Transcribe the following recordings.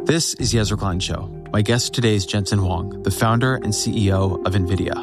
This is the Ezra Klein Show. My guest today is Jensen Huang, the founder and CEO of NVIDIA.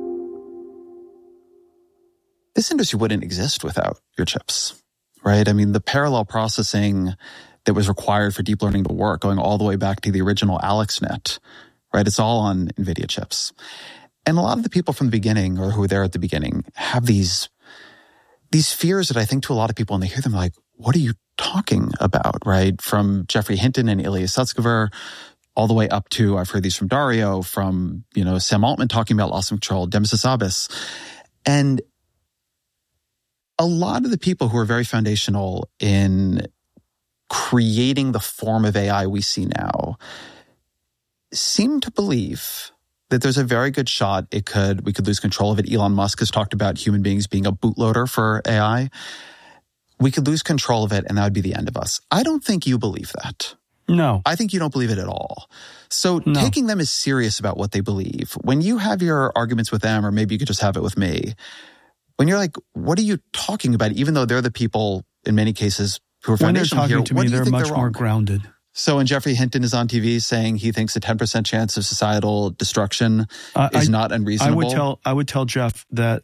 This industry wouldn't exist without your chips, right? I mean, the parallel processing that was required for deep learning to work, going all the way back to the original AlexNet, right? It's all on NVIDIA chips. And a lot of the people from the beginning, or who were there at the beginning, have these fears that I think to a lot of people, and they hear them like, what are you talking about, right? From Geoffrey Hinton and Ilya Sutskever, all the way up to, I've heard these from Dario, from, Sam Altman talking about loss of control, Demis Hassabis. And a lot of the people who are very foundational in creating the form of AI we see now seem to believe that there's a very good shot we could lose control of it. Elon Musk has talked about human beings being a bootloader for AI. We could lose control of it, and that would be the end of us. I don't think you believe that. No. I think you don't believe it at all. So taking them as serious about what they believe, when you have your arguments with them, or maybe you could just have it with me, when you're like, what are you talking about? Even though they're the people, in many cases, who are foundational here, when they're talking to me, they're much more grounded. So when Geoffrey Hinton is on TV saying he thinks a 10% chance of societal destruction is not unreasonable. I would tell Jeff that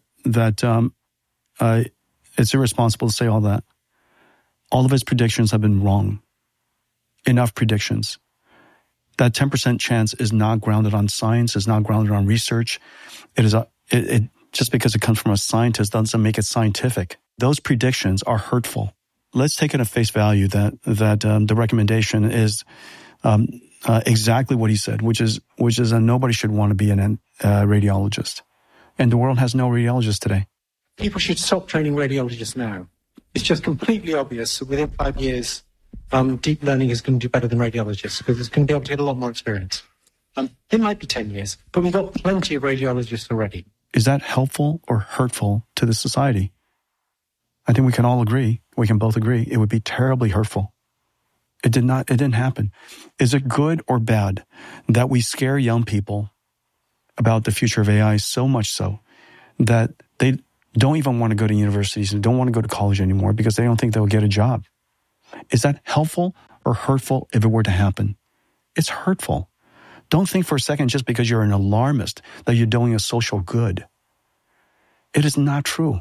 it's irresponsible to say all that. All of his predictions have been wrong. Enough predictions. That 10% chance is not grounded on science, is not grounded on research. It just because it comes from a scientist doesn't make it scientific. Those predictions are hurtful. Let's take it at face value that the recommendation is exactly what he said, which is that nobody should want to be a radiologist, and the world has no radiologists today. People should stop training radiologists now. It's just completely obvious that within 5 years, deep learning is going to do better than radiologists because it's going to be able to get a lot more experience. It might be 10 years, but we've got plenty of radiologists already. Is that helpful or hurtful to the society? I think we can all agree. We can both agree. It would be terribly hurtful. It didn't happen. Is it good or bad that we scare young people about the future of AI so much so that they don't even want to go to universities and don't want to go to college anymore because they don't think they'll get a job? Is that helpful or hurtful if it were to happen? It's hurtful. Don't think for a second just because you're an alarmist that you're doing a social good. It is not true.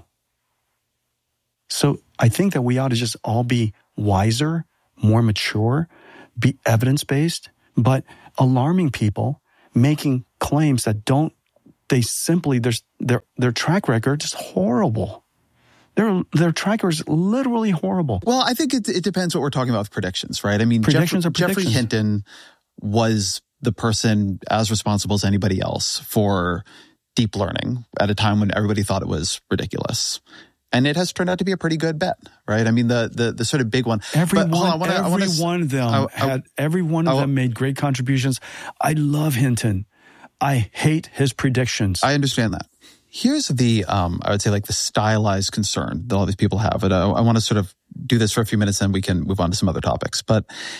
So I think that we ought to just all be wiser, more mature, be evidence-based, but alarming people, making claims that their track record is horrible. Their track record is literally horrible. Well, I think it depends what we're talking about with predictions, right? I mean, Geoffrey Hinton was the person as responsible as anybody else for deep learning at a time when everybody thought it was ridiculous. And it has turned out to be a pretty good bet, right? I mean, the sort of big one. Every one of them made great contributions. I love Hinton. I hate his predictions. I understand that. Here's the, I would say, like the stylized concern that all these people have. And I want to sort of do this for a few minutes, and we can move on to some other topics. But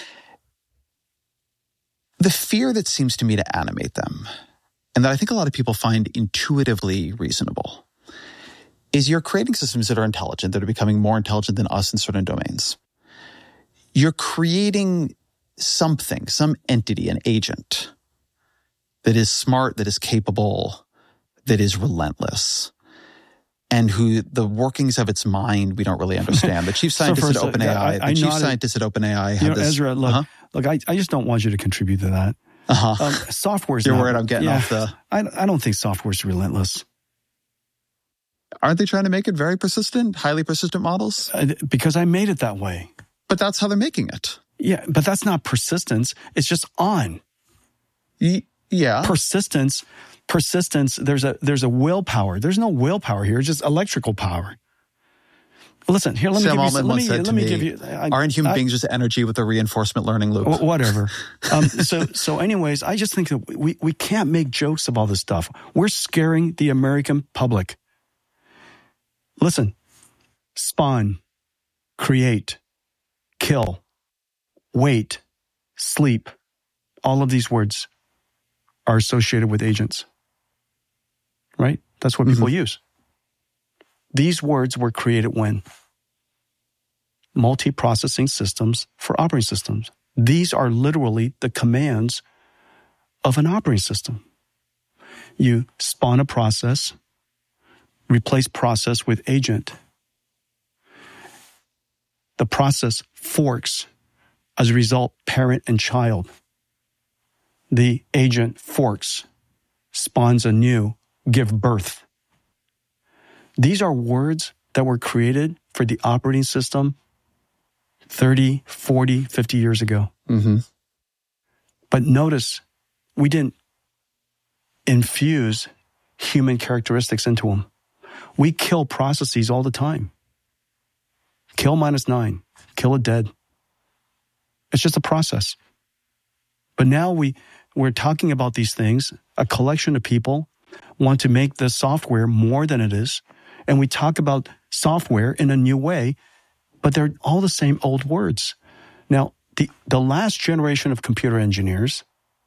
the fear that seems to me to animate them, and that I think a lot of people find intuitively reasonable, is you're creating systems that are intelligent, that are becoming more intelligent than us in certain domains. You're creating something, some entity, an agent that is smart, that is capable, that is relentless, and who the workings of its mind we don't really understand. The chief scientist at OpenAI, Ezra, look, I just don't want you to contribute to that. Software's You're worried I'm getting off the... I don't think software's relentless. Aren't they trying to make it very persistent, highly persistent models? Because I made it that way. But that's how they're making it. Yeah, but that's not persistence. It's just on. Yeah. Persistence, there's a willpower. There's no willpower here, it's just electrical power. Listen, here, let me give you... Aren't human beings just energy with a reinforcement learning loop? Whatever. So anyways, I just think that we can't make jokes about this stuff. We're scaring the American public. Listen, spawn, create, kill, wait, sleep. All of these words are associated with agents, right? That's what people use. These words were created when? Multi-processing systems for operating systems. These are literally the commands of an operating system. You spawn a process, replace process with agent. The process forks. As a result, parent and child. The agent forks, spawns anew, give birth. These are words that were created for the operating system 30, 40, 50 years ago. Mm-hmm. But notice, we didn't infuse human characteristics into them. We kill processes all the time. Kill -9, kill it dead. It's just a process. But now we're talking about these things. A collection of people want to make the software more than it is. And we talk about software in a new way, but they're all the same old words. Now, the last generation of computer engineers,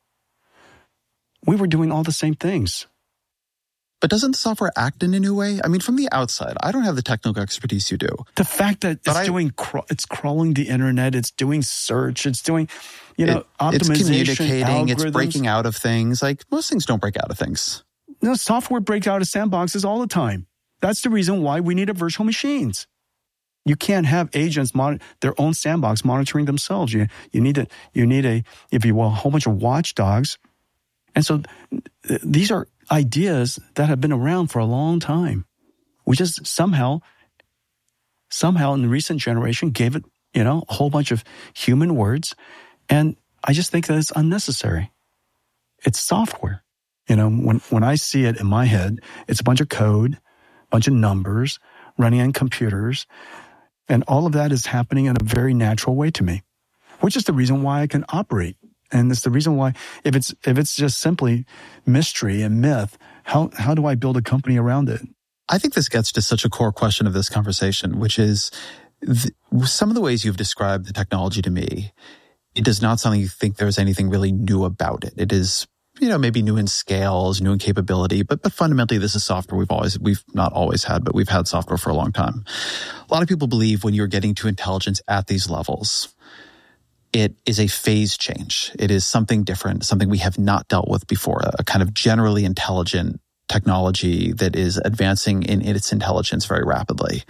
we were doing all the same things. But doesn't the software act in a new way? I mean, from the outside, I don't have the technical expertise you do. The fact that it's crawling the internet, it's doing search, it's doing, optimization, it's communicating, algorithms. it's breaking out of things. Like, most things don't break out of things. No, software breaks out of sandboxes all the time. That's the reason why we need virtual machines. You can't have agents their own sandbox monitoring themselves. You need if you will, a whole bunch of watchdogs. And so these are ideas that have been around for a long time. We just somehow in the recent generation gave it, a whole bunch of human words. And I just think that it's unnecessary. It's software. When I see it in my head, it's a bunch of code, a bunch of numbers running on computers. And all of that is happening in a very natural way to me, which is the reason why I can operate. And it's the reason why, if it's just simply mystery and myth, how do I build a company around it? I think this gets to such a core question of this conversation, which is some of the ways you've described the technology to me. It does not sound like you think there's anything really new about it. It is, maybe new in scales, new in capability, but fundamentally this is software we've not always had, but we've had software for a long time. A lot of people believe when you're getting to intelligence at these levels, it is a phase change. It is something different, something we have not dealt with before, a kind of generally intelligent technology that is advancing in its intelligence very rapidly.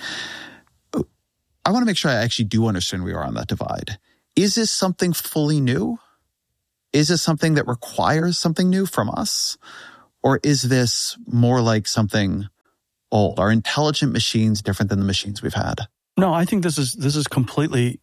I want to make sure I actually do understand where we are on that divide. Is this something fully new? Is this something that requires something new from us? Or is this more like something old? Are intelligent machines different than the machines we've had? No, I think this is completely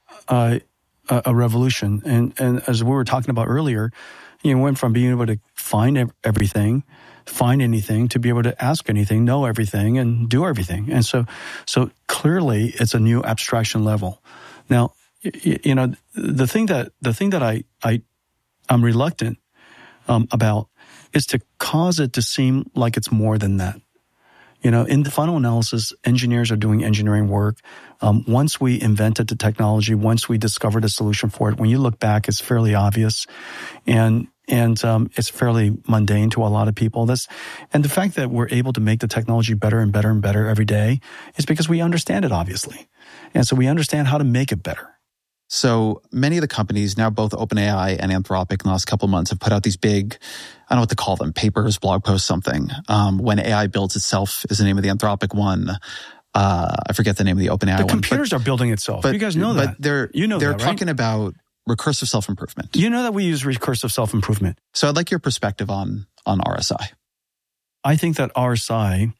a revolution. And as we were talking about earlier, went from being able to find everything, find anything, to be able to ask anything, know everything, and do everything. And so clearly it's a new abstraction level. Now, the thing that I'm reluctant about is to cause it to seem like it's more than that. In the final analysis, engineers are doing engineering work. Once we invented the technology, once we discovered a solution for it, when you look back, it's fairly obvious, and it's fairly mundane to a lot of people. And the fact that we're able to make the technology better and better and better every day is because we understand it, obviously, and so we understand how to make it better. So many of the companies now, both OpenAI and Anthropic, in the last couple of months, have put out these big, I don't know what to call them, papers, blog posts, something. When AI Builds Itself is the name of the Anthropic one. I forget the name of the OpenAI one. The computers are building itself. You guys know that. But they're talking about recursive self-improvement. You know that we use recursive self-improvement. So I'd like your perspective on RSI. I think that RSI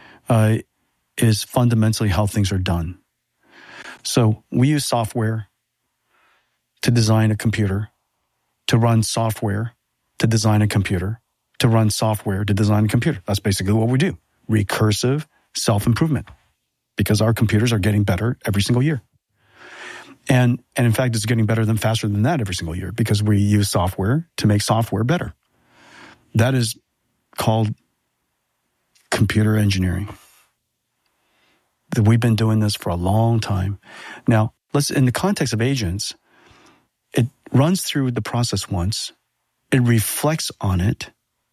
is fundamentally how things are done. So we use software to design a computer, to run software, to design a computer, to run software, to design a computer. That's basically what we do. Recursive self-improvement. Because our computers are getting better every single year. And in fact, it's getting better faster than that every single year because we use software to make software better. That is called computer engineering. We've been doing this for a long time. Now, in the context of agents, it runs through the process once. It reflects on it.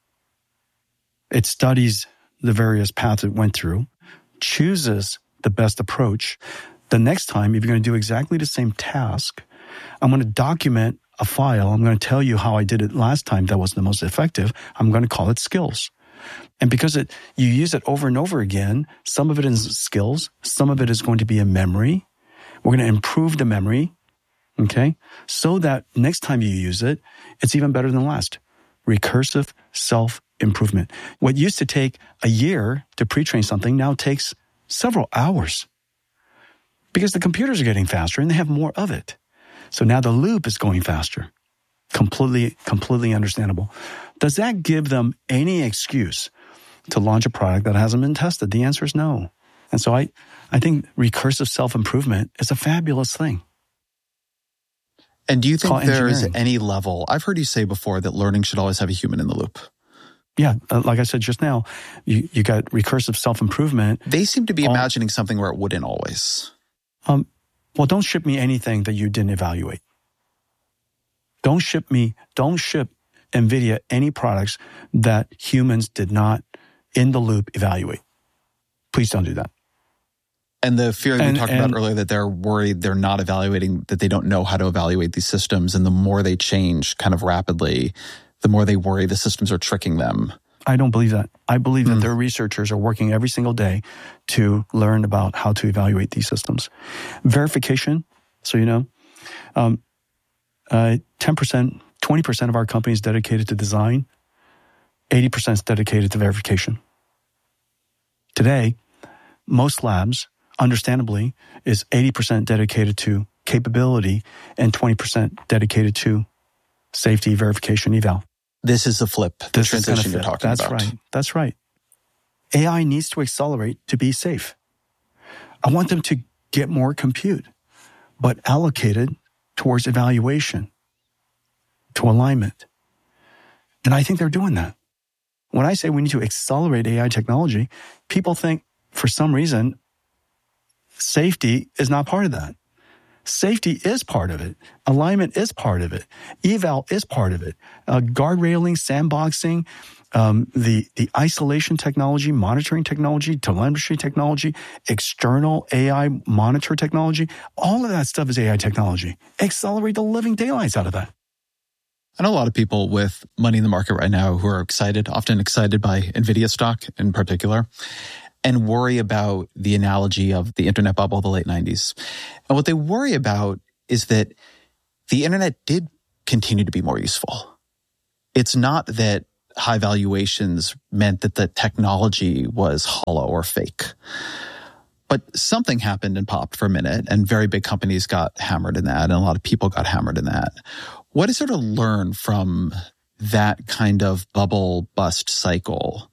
It studies the various paths it went through, chooses the best approach. The next time, if you're going to do exactly the same task, I'm going to document a file. I'm going to tell you how I did it last time that was the most effective. I'm going to call it skills. And because you use it over and over again, some of it is skills, some of it is going to be a memory. We're going to improve the memory, okay? So that next time you use it, it's even better than last. Recursive self-improvement. What used to take a year to pre-train something now takes several hours because the computers are getting faster and they have more of it. So now the loop is going faster. Completely understandable. Does that give them any excuse to launch a product that hasn't been tested? The answer is no. And so I think recursive self-improvement is a fabulous thing. And do you think there's any level? I've heard you say before that learning should always have a human in the loop. Yeah, like I said just now, you got recursive self-improvement. They seem to be imagining something where it wouldn't always. Well, don't ship me anything that you didn't evaluate. Don't ship NVIDIA any products that humans did not, in the loop, evaluate. Please don't do that. And the fear that we talked about earlier, that they're worried they're not evaluating, that they don't know how to evaluate these systems. And the more they change kind of rapidly, the more they worry the systems are tricking them. I don't believe that. I believe that their researchers are working every single day to learn about how to evaluate these systems. Verification, so you know, 10%, 20% of our company is dedicated to design, 80% is dedicated to verification. Today, most labs, understandably, is 80% dedicated to capability and 20% dedicated to safety, verification, eval. This is a flip, the transition you're talking about. That's right. AI needs to accelerate to be safe. I want them to get more compute, but allocated towards evaluation, to alignment. And I think they're doing that. When I say we need to accelerate AI technology, people think, for some reason, safety is not part of that. Safety is part of it. Alignment is part of it. Eval is part of it. Guardrailing, sandboxing, the isolation technology, monitoring technology, telemetry technology, external AI monitor technology, all of that stuff is AI technology. Accelerate the living daylights out of that. I know a lot of people with money in the market right now who are excited, often excited by NVIDIA stock in particular, and worry about the analogy of the internet bubble of the late 90s. And what they worry about is that the internet did continue to be more useful. It's not that high valuations meant that the technology was hollow or fake. But something happened and popped for a minute, and very big companies got hammered in that, and a lot of people got hammered in that. What is there to learn from that kind of bubble bust cycle?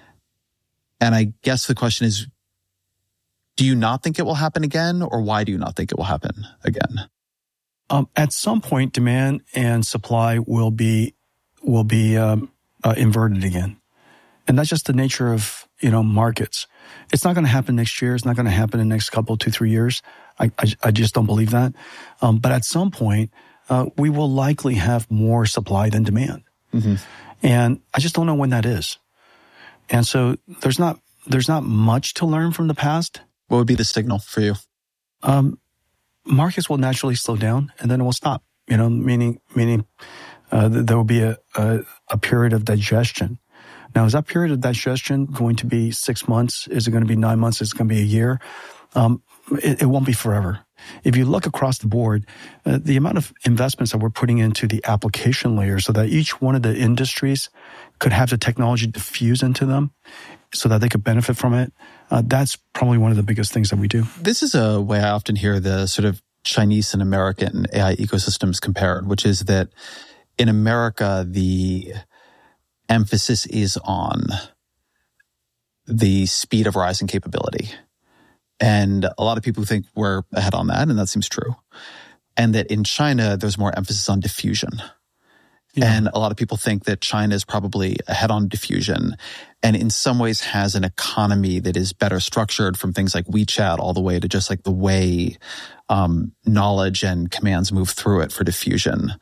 And I guess the question is, do you not think it will happen again, or why do you not think it will happen again? At some point, demand and supply will be inverted again, and that's just the nature of markets. It's not going to happen next year. It's not going to happen in the next couple, 2-3 years. I just don't believe that. But at some point, we will likely have more supply than demand, and I just don't know when that is. And so there's not much to learn from the past. What would be the signal for you? Markets will naturally slow down and then it will stop. Meaning there will be a period of digestion. Now, is that period of digestion going to be 6 months? Is it going to be 9 months? Is it going to be a year? It won't be forever. If you look across the board, the amount of investments that we're putting into the application layer so that each one of the industries could have the technology diffuse into them so that they could benefit from it, that's probably one of the biggest things that we do. This is a way I often hear the sort of Chinese and American AI ecosystems compared, which is that in America, the emphasis is on the speed of rising capability. And a lot of people think we're ahead on that, and that seems true. And that in China, there's more emphasis on diffusion. Yeah. And a lot of people think that China is probably ahead on diffusion and in some ways has an economy that is better structured, from things like WeChat all the way to just like the way knowledge and commands move through it for diffusion.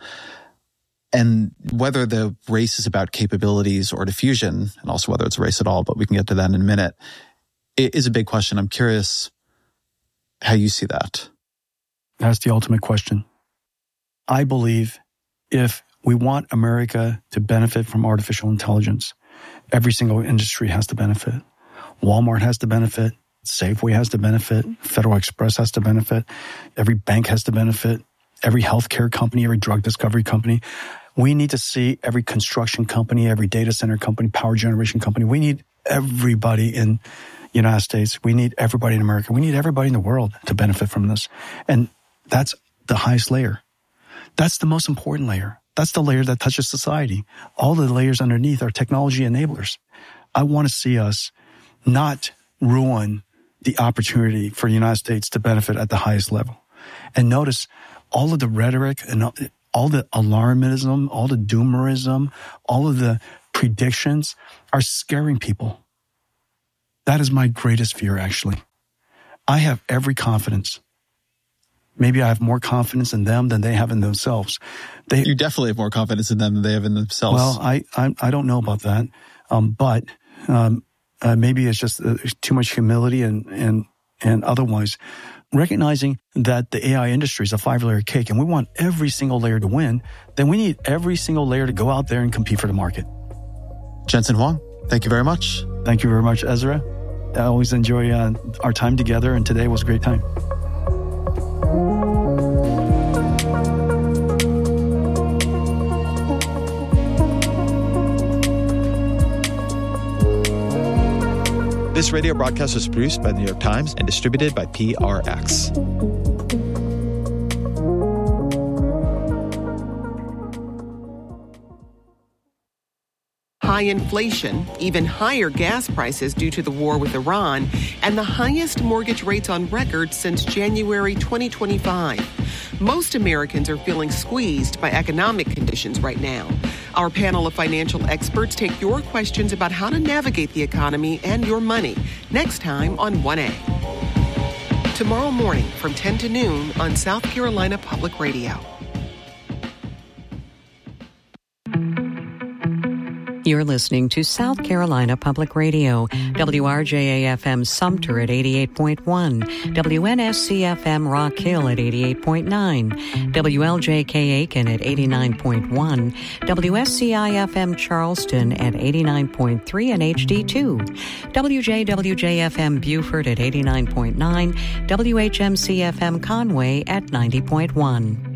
And whether the race is about capabilities or diffusion, and also whether it's a race at all, but we can get to that in a minute, it is a big question. I'm curious how you see that. That's the ultimate question. I believe if we want America to benefit from artificial intelligence, every single industry has to benefit. Walmart has to benefit. Safeway has to benefit. Federal Express has to benefit. Every bank has to benefit. Every healthcare company, every drug discovery company. We need to see every construction company, every data center company, power generation company. We need everybody in the United States. We need everybody in America. We need everybody in the world to benefit from this. And that's the highest layer. That's the most important layer. That's the layer that touches society. All the layers underneath are technology enablers. I want to see us not ruin the opportunity for the United States to benefit at the highest level. And notice all of the rhetoric and all the alarmism, all the doomerism, all of the predictions are scaring people. That is my greatest fear, actually. I have every confidence. Maybe I have more confidence in them than they have in themselves. You definitely have more confidence in them than they have in themselves. Well, I don't know about that. But maybe it's just too much humility and otherwise. Recognizing that the AI industry is a 5-layer cake and we want every single layer to win, then we need every single layer to go out there and compete for the market. Jensen Huang, thank you very much. Thank you very much, Ezra. I always enjoy our time together, and today was a great time. This radio broadcast was produced by the New York Times and distributed by PRX. High inflation, even higher gas prices due to the war with Iran, and the highest mortgage rates on record since January 2025. Most Americans are feeling squeezed by economic conditions right now. Our panel of financial experts take your questions about how to navigate the economy and your money next time on 1A. Tomorrow morning from 10 to noon on South Carolina Public Radio. You're listening to South Carolina Public Radio, WRJA-FM Sumter at 88.1, WNSC-FM Rock Hill at 88.9, WLJK Aiken at 89.1, WSCI-FM Charleston at 89.3 and HD2, WJWJ-FM Beaufort at 89.9, WHMC-FM Conway at 90.1.